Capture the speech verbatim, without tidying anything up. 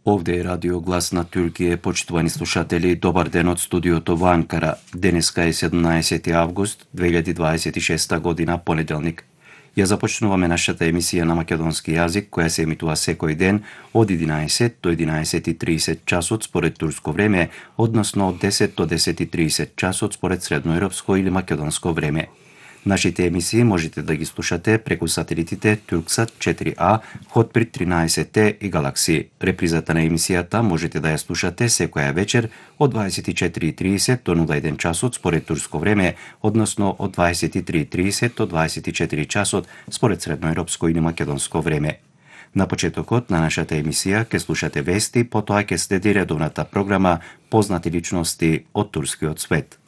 Ovde je Radio Glas na Türkiye, počituvani slušatelji, dobar den od studiото во Анкара. Денеска е седумнаесети август две илјади дваесет и шеста година, понеделник. Ја започнуваме нашата емисија на македонски јазик, која се емитува секој ден од единаесет до единаесет и тридесет часот според турско време, односно од десет до десет и тридесет часот според средноевропско или македонско време. Нашите емисии можете да ги слушате преку сателитите Турксат четири А, Хотбирд тринаесет Е и Галакси. Репризата на емисијата можете да ја слушате секоја вечер од дваесет и четири и тридесет до нула еден часот според турско време, односно од дваесет и три и тридесет до дваесет и четири часот според средноевропско или македонско време. На почетокот на нашата емисија ќе слушате вести, потоа ќе следи редовната програма Познати личности од турскиот свет.